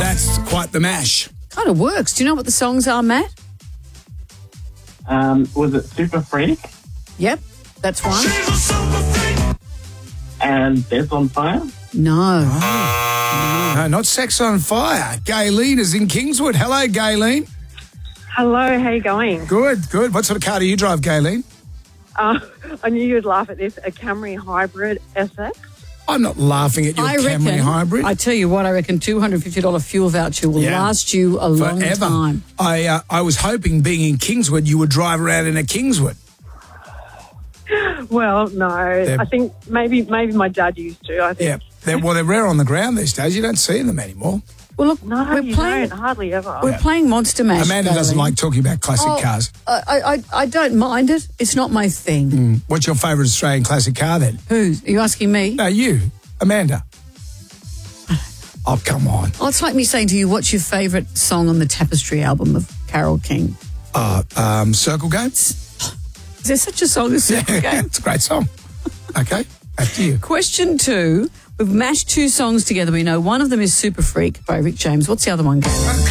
That's quite the mash. Kind of works. Do you know what the songs are, Matt? Was it Super Freak Yep, that's one. and Death on Fire? No. No, not Sex on Fire. Gayleen is in Kingswood. Hello, Gayleen. Hello, how you going? Good, good. What sort of car do you drive, Gayleen? I knew you'd laugh at this, a Camry Hybrid SX. I'm not laughing at your Camry Hybrid. I tell you what, I reckon $250 fuel voucher will last you a long Forever. time. I was hoping, being in Kingswood, you would drive around in a Kingswood. Well, no. I think maybe my dad used to, I think. Yeah. They're rare on the ground these days. You don't see them anymore. Well, look, No, we're you playing. don't, hardly ever. We're playing Monster Mash. Amanda doesn't like talking about classic cars. I don't mind it. It's not my thing. What's your favourite Australian classic car then? Who's? Are you asking me? No, you, Amanda. Oh, come on. Oh, it's like me saying to you, what's your favourite song on the Tapestry album of Carole King? Circle Games? Is there such a song as Circle Game? It's a great song. Okay, back to you. Question 2. We've mashed 2 songs together. We know one of them is Super Freak by Rick James. What's the other one, Gary?